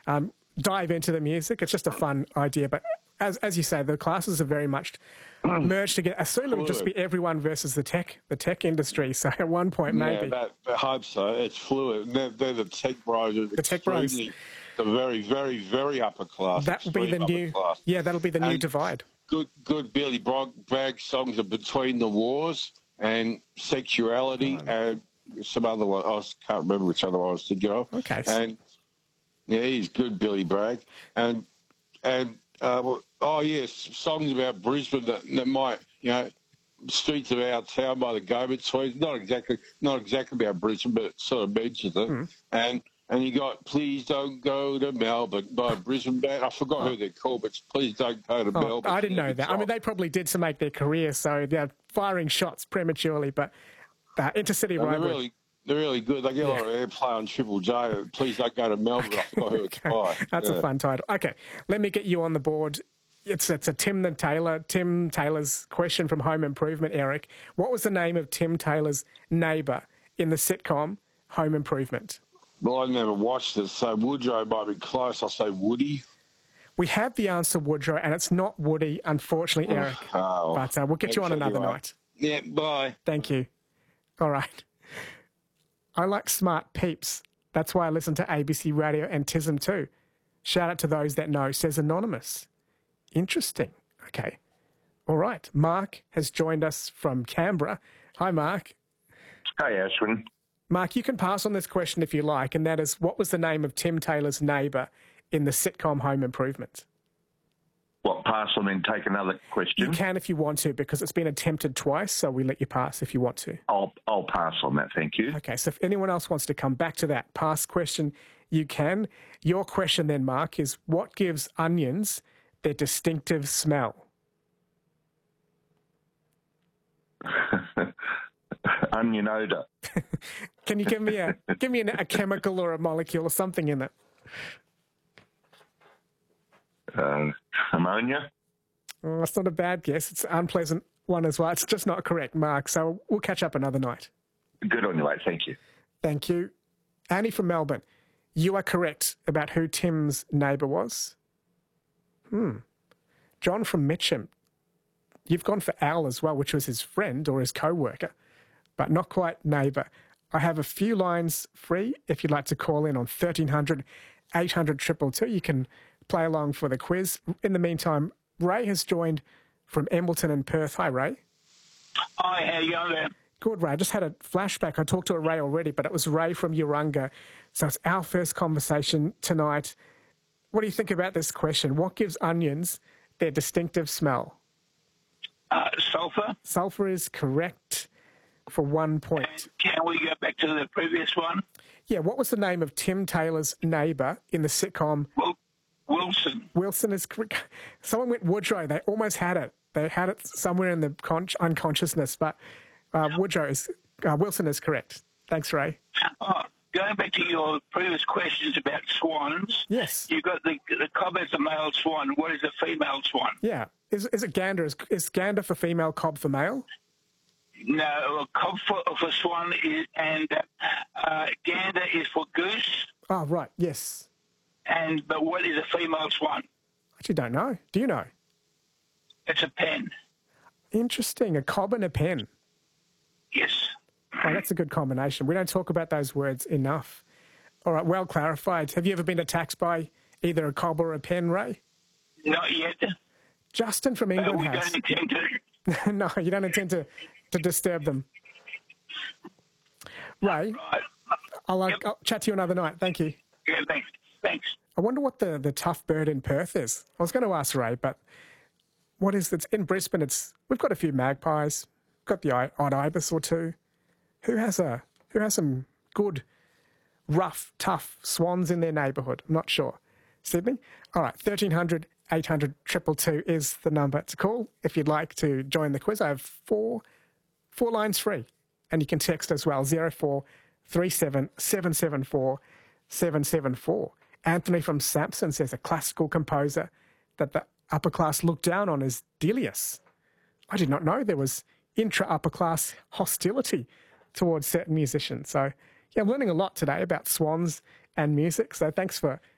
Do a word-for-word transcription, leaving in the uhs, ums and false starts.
um, dive into the music. It's just a fun idea. But as as you say, the classes are very much merged together. Soon it'll just be everyone versus the tech, the tech industry. So at one point, maybe. Yeah, that, I hope so. It's fluid. They're, they're the tech bros. The tech bros. The very, very, very upper class. That will be the new. Class. Yeah, that'll be the new and divide. Good, good Billy Bragg songs are Between the Wars and Sexuality oh, and some other one. I can't remember which other ones to go. Okay. And yeah, he's good, Billy Bragg. And and uh, oh yes, songs about Brisbane that, that might, you know, streets of our town by the go-betweens. Not exactly, not exactly about Brisbane, but it sort of mentions it. Mm. And and you got Please Don't Go to Melbourne by Brisbane band. I forgot oh. who they're called, but Please Don't Go to oh, Melbourne. I didn't know that. Song. I mean, they probably did to make their career, so they're firing shots prematurely. But uh, Intercity no, Road. They're really, they're really good. They get yeah. a lot of airplay on Triple J. Please Don't Go to Melbourne. Okay. I forgot who it's by. That's yeah. a fun title. Okay, let me get you on the board. It's it's a Tim the Taylor, Tim Taylor's question from Home Improvement, Eric. What was the name of Tim Taylor's neighbour in the sitcom Home Improvement? Well, I never watched it, so Woodrow might be close. I'll say Woody. We have the answer, Woodrow, and it's not Woody, unfortunately, Eric. Oh, but uh, we'll get you on another anyway. night. Yeah, bye. Thank you. All right. I like smart peeps. That's why I listen to A B C Radio and T I S M too. Shout out to those that know, says Anonymous. Interesting. Okay. All right. Mark has joined us from Canberra. Hi, Mark. Hi, Ashwin. Mark, you can pass on this question if you like, and that is, what was the name of Tim Taylor's neighbour in the sitcom Home Improvement? What, pass on and take another question? You can if you want to, because it's been attempted twice, so we let you pass if you want to. I'll, I'll pass on that, thank you. Okay, so if anyone else wants to come back to that pass question, you can. Your question then, Mark, is what gives onions their distinctive smell? Onion odour. Can you give me a give me a, a chemical or a molecule or something in it? Uh, ammonia. Oh, that's not a bad guess. It's an unpleasant one as well. It's just not correct, Mark. So we'll catch up another night. Good on you, mate. Thank you. Thank you. Annie from Melbourne, you are correct about who Tim's neighbour was. Hmm. John from Mitcham, you've gone for Al as well, which was his friend or his co-worker, but not quite neighbour. I have a few lines free if you'd like to call in on thirteen hundred, eight hundred, two two two. You can play along for the quiz. In the meantime, Ray has joined from Embleton and Perth. Hi, Ray. Hi, how you going there? Good, Ray. I just had a flashback. I talked to a Ray already, but it was Ray from Urunga. So it's our first conversation tonight. What do you think about this question? What gives onions their distinctive smell? Uh, sulphur. Sulphur is correct for one point. And can we go back to the previous one? Yeah, what was the name of Tim Taylor's neighbour in the sitcom? Well, Wilson. Wilson is correct. Someone went Woodrow. They almost had it. They had it somewhere in the con- unconsciousness, but uh, Woodrow is, uh, Wilson is correct. Thanks, Ray. Oh, going back to your previous questions about swans. Yes. You've got the, the cob as a male swan. What is a female swan? Yeah. Is, is it gander? Is, is gander for female, cob for male? No, a cob for, for swan is, and uh, uh, gander is for goose. Oh, right. Yes. And but what is a female swan? I actually don't know. Do you know? It's a pen. Interesting. A cob and a pen. Yes. Oh, that's a good combination. We don't talk about those words enough. All right, well clarified. Have you ever been attacked by either a cob or a pen, Ray? Not yet. Justin from England uh, we has. don't intend to. No, you don't intend to, to disturb them. Ray, Right. I'll, Yep. I'll chat to you another night. Thank you. Yeah, thanks. Thanks. I wonder what the, the tough bird in Perth is. I was going to ask Ray, but what is it? In Brisbane, it's we've got a few magpies, got the i- odd ibis or two. Who has a who has some good, rough, tough swans in their neighbourhood? I'm not sure. Sydney? All right, thirteen hundred, eight hundred, two two two is the number to call if you'd like to join the quiz. I have four four lines free, and you can text as well, zero four three seven, seven seven four, seven seven four. Anthony from Sampson says a classical composer that the upper class looked down on is Delius. I did not know there was intra-upper class hostility towards certain musicians. So, yeah, I'm learning a lot today about swans and music. So thanks for